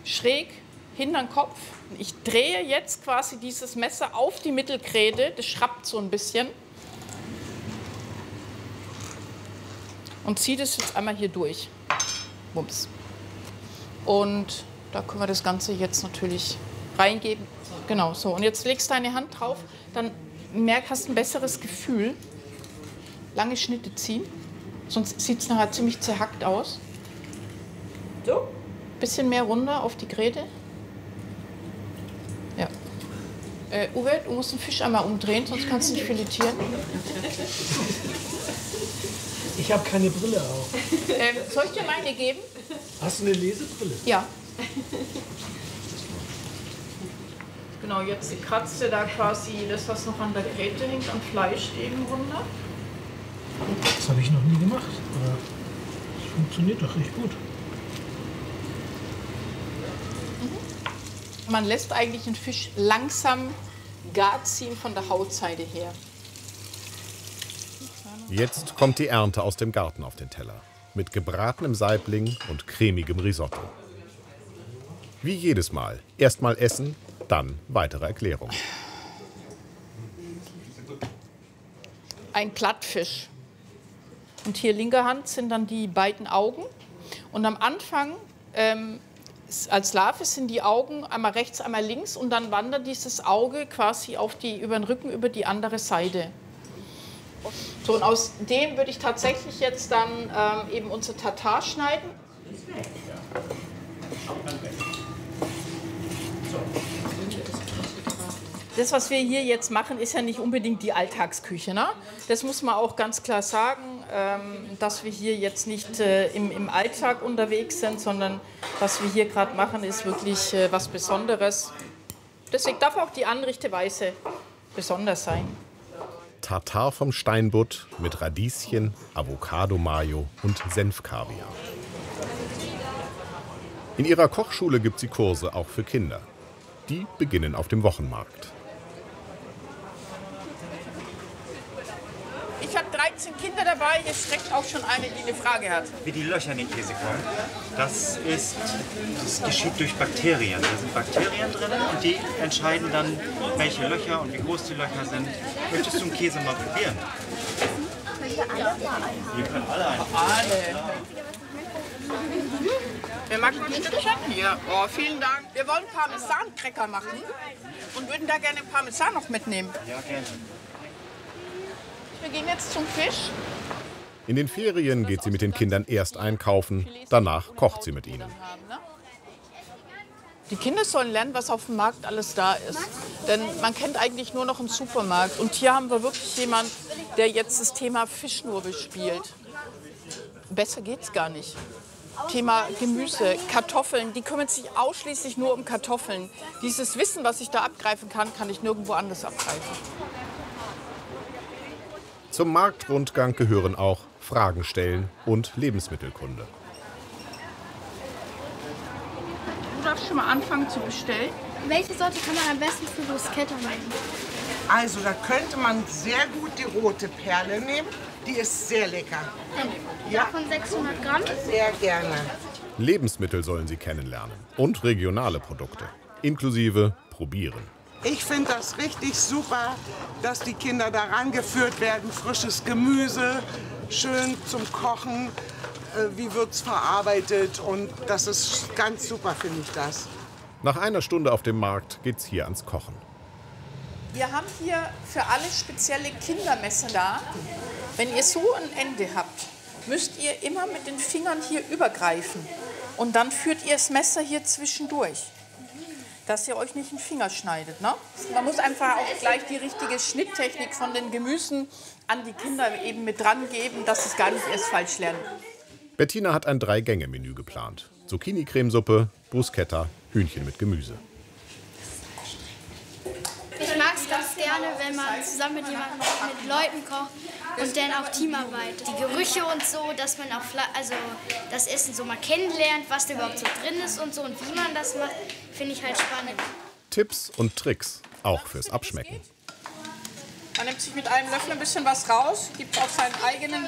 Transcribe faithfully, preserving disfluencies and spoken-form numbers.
schräg hinter den Kopf. Ich drehe jetzt quasi dieses Messer auf die Mittelgräte, das schrappt so ein bisschen. Und ziehe das jetzt einmal hier durch. Bums. Und da können wir das Ganze jetzt natürlich reingeben. Genau, so. Und jetzt legst du deine Hand drauf, dann merk, hast ein besseres Gefühl. Lange Schnitte ziehen, sonst sieht es nachher ziemlich zerhackt aus. So. Bisschen mehr runter auf die Gräte. Ja. Äh, Uwe, du musst den Fisch einmal umdrehen, sonst kannst du nicht filetieren. Ich habe keine Brille auf. Ähm, soll ich dir meine geben? Hast du eine Lesebrille? Ja. Genau, jetzt kratzt ihr da quasi das, was noch an der Gräte hängt, an Fleisch eben runter. Das habe ich noch nie gemacht, aber es funktioniert doch recht gut. Man lässt eigentlich den Fisch langsam gar ziehen von der Hautseite her. Jetzt kommt die Ernte aus dem Garten auf den Teller. Mit gebratenem Saibling und cremigem Risotto. Wie jedes Mal. Erst mal essen, dann weitere Erklärung. Ein Plattfisch. Und hier linker Hand sind dann die beiden Augen. Und am Anfang, ähm, als Larve sind die Augen einmal rechts, einmal links. Und dann wandert dieses Auge quasi auf die, über den Rücken über die andere Seite. So, und aus dem würde ich tatsächlich jetzt dann ähm, eben unser Tatar schneiden. Das, was wir hier jetzt machen, ist ja nicht unbedingt die Alltagsküche. Ne? Das muss man auch ganz klar sagen, ähm, dass wir hier jetzt nicht äh, im, im Alltag unterwegs sind, sondern was wir hier gerade machen, ist wirklich äh, was Besonderes. Deswegen darf auch die Anrichteweise besonders sein. Tatar vom Steinbutt mit Radieschen, Avocado-Mayo und Senfkaviar. In ihrer Kochschule gibt sie Kurse auch für Kinder. Die beginnen auf dem Wochenmarkt. Ich habe dreizehn Kinder dabei, jetzt streckt auch schon eine, die eine Frage hat. Wie die Löcher in den Käse kommen, das, ist, das geschieht durch Bakterien. Da sind Bakterien drin und die entscheiden dann, welche Löcher und wie groß die Löcher sind. Möchtest du einen Käse mal probieren? Wir können alle einen. Alle. Wer mag mal Stückchen? Ja. Oh, vielen Dank. Wir wollen Parmesan-Cracker machen und würden da gerne Parmesan noch mitnehmen. Ja, gerne. Wir gehen jetzt zum Fisch. In den Ferien geht sie mit den Kindern erst einkaufen, danach kocht sie mit ihnen. Die Kinder sollen lernen, was auf dem Markt alles da ist. Denn man kennt eigentlich nur noch einen Supermarkt. Und hier haben wir wirklich jemanden, der jetzt das Thema Fisch nur bespielt. Besser geht's gar nicht. Thema Gemüse, Kartoffeln, die kümmern sich ausschließlich nur um Kartoffeln. Dieses Wissen, was ich da abgreifen kann, kann ich nirgendwo anders abgreifen. Zum Marktrundgang gehören auch Fragen stellen und Lebensmittelkunde. Du darfst schon mal anfangen zu bestellen. Welche Sorte kann man am besten für Bruschetta machen? Also da könnte man sehr gut die rote Perle nehmen. Die ist sehr lecker. Ja, von sechshundert Gramm. Sehr gerne. Lebensmittel sollen sie kennenlernen und regionale Produkte, inklusive probieren. Ich finde das richtig super, dass die Kinder daran geführt werden. Frisches Gemüse, schön zum Kochen. Äh, wie wird es verarbeitet? Und das ist ganz super, finde ich das. Nach einer Stunde auf dem Markt geht's hier ans Kochen. Wir haben hier für alle spezielle Kindermesser da. Wenn ihr so ein Ende habt, müsst ihr immer mit den Fingern hier übergreifen. Und dann führt ihr das Messer hier zwischendurch, dass ihr euch nicht den Finger schneidet. Ne? Man muss einfach auch gleich die richtige Schnitttechnik von den Gemüsen an die Kinder eben mit dran geben, dass sie es gar nicht erst falsch lernen. Bettina hat ein Drei-Gänge-Menü geplant. Zucchini-Cremesuppe, Bruschetta, Hühnchen mit Gemüse. Ich mag es ganz gerne, wenn man zusammen mit jemandem, mit Leuten kocht und dann auch Teamarbeit. Die Gerüche und so, dass man auch also das Essen so mal kennenlernt, was da überhaupt so drin ist und so und wie man das macht, finde ich halt spannend. Tipps und Tricks, auch fürs Abschmecken. Man nimmt sich mit einem Löffel ein bisschen was raus, gibt auf seinen eigenen